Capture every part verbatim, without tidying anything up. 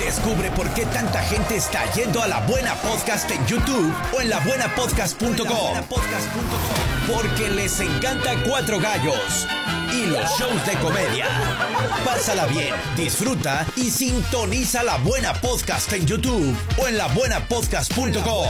Descubre por qué tanta gente está yendo a La Buena Podcast en YouTube o en la buena podcast punto com. Porque les encanta Cuatro Gallos y los shows de comedia. Pásala bien, disfruta y sintoniza La Buena Podcast en YouTube o en la buena podcast punto com.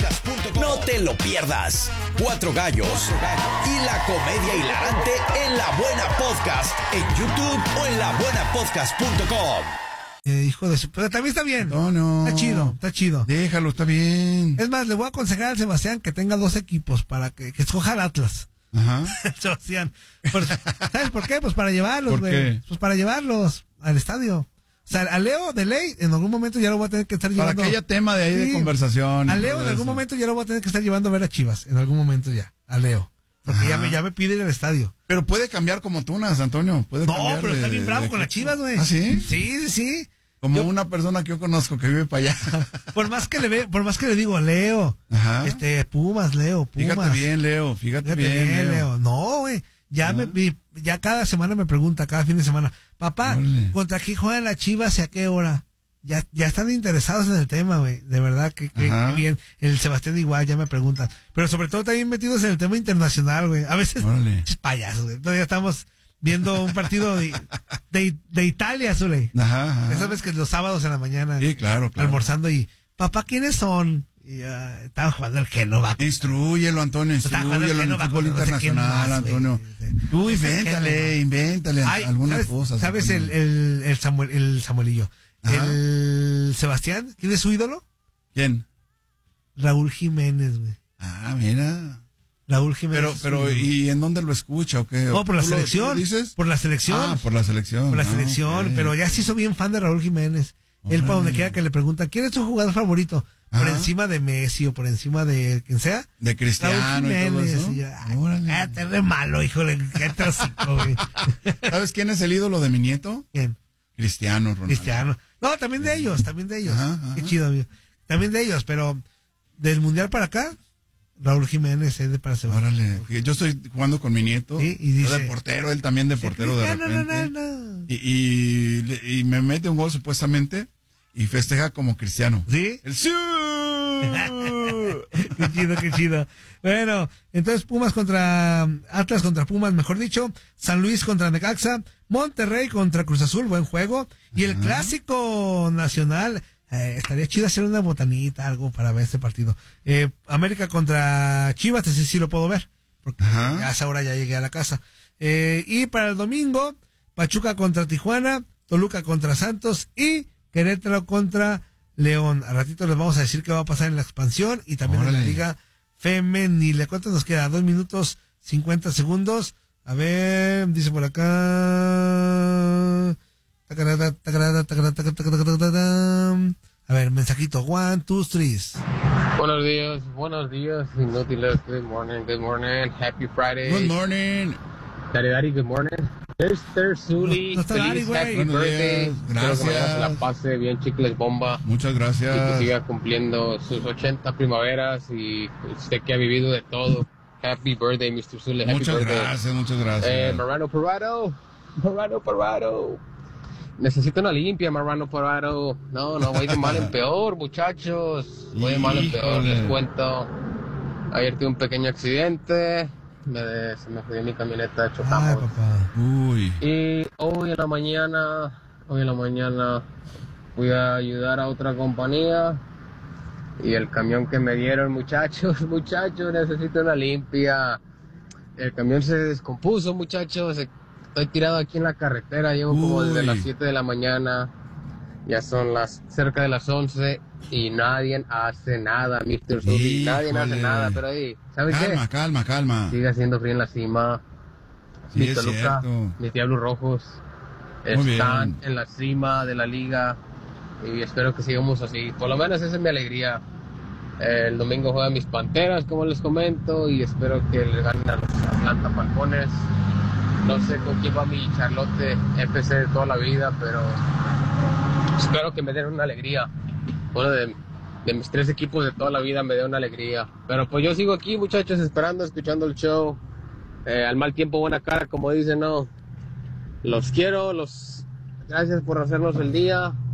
No te lo pierdas. Cuatro Gallos y la comedia hilarante en La Buena Podcast en YouTube o en la buena podcast punto com. Eh, hijo de su... Pero también está bien. No, no. Está chido, está chido. Déjalo, está bien. Es más, le voy a aconsejar al Sebastián que tenga dos equipos para que, que escoja el Atlas. Ajá. Sebastián. Por- ¿Sabes por qué? Pues para llevarlos, ¿Por güey. qué? Pues para llevarlos al estadio. O sea, a Leo de ley, en algún momento ya lo voy a tener que estar Para llevando. que haya tema de ahí de Sí. conversación. A y Leo todo en algún eso. momento ya lo voy a tener que estar llevando a ver a Chivas. En algún momento ya. A Leo. Porque ya Ajá. me, ya me pide ir al estadio. Pero puede cambiar como tunas, Antonio. Puede No, cambiar pero de- está bien bravo de con las equipo. Chivas, güey. ¿Ah, sí? Sí, sí, sí. Como Yo- una persona que yo conozco que vive para allá. Por más que le ve, por más que le digo, Leo. Ajá. Este, Pumas, Leo, Pumas. Fíjate bien, Leo. Fíjate, Fíjate bien, bien, Leo. Leo. No, güey. Ya ¿Ah? me vi- ya cada semana me pregunta, cada fin de semana, papá, Órale. ¿contra quién juegan las Chivas y a qué hora? Ya, ya están interesados en el tema, güey. De verdad que, que, Ajá. que bien. El Sebastián igual ya me preguntan. Pero sobre todo también metidos en el tema internacional, güey. A veces, Órale. pinches payasos, güey. Todavía estamos viendo un partido de, de, de Italia, Zule. Ajá, ajá. Esa vez que los sábados en la mañana. Sí, claro, claro. Almorzando y, papá, ¿quiénes son? Y uh, estaban jugando el Genova. Instrúyelo, Antonio, Está jugando instrúyelo el en el Génova fútbol con no sé quién internacional, más, güey. Antonio. Tú No sé invéntale, qué, invéntale Ay, algunas ¿sabes, cosas. ¿Sabes el, Antonio. el, el, Samuel, el Samuelillo? Ajá. El Sebastián, ¿quién es su ídolo? ¿Quién? Raúl Jiménez, güey. Ah, mira. Raúl Jiménez. Pero, es su pero, ídolo. ¿y en dónde lo escucha o qué? No, por la ¿Tú lo- tú lo selección. dices? Por la selección. Ah, por la selección. Por la Ah, selección. ok. Pero ya se hizo bien fan de Raúl Jiménez. Él, para donde Órale. quiera que le preguntan, ¿quién es tu jugador favorito? Por Ajá. encima de Messi o por encima de quien sea. De Cristiano y todo eso. Y yo, ay, Órale. ah, te re malo, híjole, qué trocico, güey. ¿Sabes quién es el ídolo de mi nieto? ¿Quién? Cristiano Ronaldo. Cristiano. No, también de ellos, también de ellos. Ajá, ajá. Qué chido, amigo. También de ellos, pero del Mundial para acá, Raúl Jiménez es de para Sebastián. Órale. Yo estoy jugando con mi nieto. Sí, y dice- Yo de portero, él también de portero de No, no, repente. no, no. Y, y, le- y me mete un gol supuestamente y festeja como Cristiano. ¿Sí? El ¡sí! Qué chido, qué chido. Bueno, entonces Pumas contra Atlas contra Pumas, mejor dicho. San Luis contra Necaxa. Monterrey contra Cruz Azul, buen juego. Y el clásico nacional. Eh, estaría chido hacer una botanita, algo para ver este partido. Eh, América contra Chivas, ese sí lo puedo ver. Porque Ajá. a esa hora ya llegué a la casa. Eh, y para el domingo, Pachuca contra Tijuana, Toluca contra Santos y Querétaro contra León. A ratito les vamos a decir qué va a pasar en la expansión y también en la Órale. liga femenil. ¿Cuánto nos queda? Dos minutos, cincuenta segundos. A ver, dice por acá. Tacarata, tacarata, tacarata, tacarata, tacarata. A ver, mensajito. One, two, three. Buenos días, buenos días, inútiles. Good morning, good morning. Happy Friday. Good morning. Daddy, Daddy, good morning. Mister Zully, No, no está Daddy, feliz güey. happy Buenos birthday. días, Espero que mañana gracias. se la pase bien, chicles bomba. Muchas Y que gracias. siga cumpliendo sus ochenta primaveras y usted que ha vivido de todo. Happy birthday, mister Zully. Happy Muchas birthday. gracias, muchas gracias. Eh, Marrano Parado, Marrano Parado. Necesito una limpia, Marrano Parado. No, no, voy de mal en peor, muchachos. Voy de mal en peor, Híjole. les cuento. Ayer tuve un pequeño accidente. Me, se me fue mi camioneta, Ay, chocamos. papá. Uy. Y hoy en la mañana, hoy en la mañana fui a ayudar a otra compañía. Y el camión que me dieron, muchachos, muchachos, necesito una limpia. El camión se descompuso, muchachos. Estoy tirado aquí en la carretera, llevo como desde Uy. las siete de la mañana. Ya son las cerca de las once y nadie hace nada, mister Zully. Nadie Híjole. hace nada, pero ahí, ¿sabes Calma, qué? calma, calma. Sigue haciendo frío en la cima. Sí, Mi es Toluca, cierto. mis Diablos Rojos Muy están bien. en la cima de la liga y espero que sigamos así. Por lo menos esa es mi alegría. Eh, el domingo juegan mis Panteras, como les comento, y espero que le ganen a los Atlanta Falcones. No sé con quién va mi Charlotte F C de toda la vida, pero espero que me den una alegría. Uno de, de mis tres equipos de toda la vida me dé una alegría. Pero pues yo sigo aquí, muchachos, esperando, escuchando el show. Eh, al mal tiempo, buena cara, como dicen, no. Los quiero, los gracias por hacernos el día.